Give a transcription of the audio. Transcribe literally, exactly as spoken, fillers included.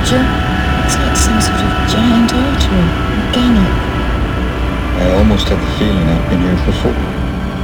Roger, it's like some sort of giant artery, organic. I almost have the feeling I've been here before.